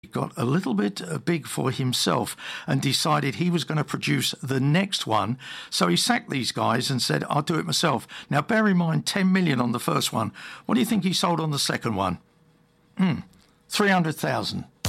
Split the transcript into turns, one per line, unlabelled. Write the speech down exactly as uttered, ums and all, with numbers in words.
got a little bit uh, big for himself and decided he was going to produce the next one. So he sacked these guys and said, I'll do it myself. Now, bear in mind, ten million on the first one. What do you think he sold on the second one? Hmm, three hundred thousand.